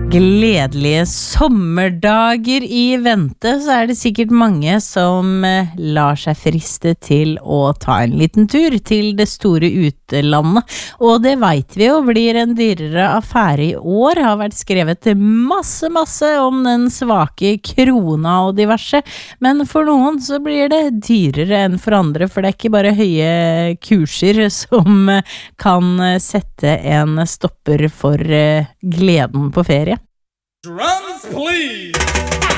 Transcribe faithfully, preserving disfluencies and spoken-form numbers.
Gledelige sommerdager i vente, så er det sikkert mange som lar seg friste til å ta en liten tur til det store utelandet. Og det vet vi jo blir en dyrere affære i år. Har vært skrevet masse, masse om den svake krona og diverse. Men for noen så blir det dyrere enn for andre, for det er ikke bare høye kurser som kan sette en stopper for gleden på ferie. Drums, please!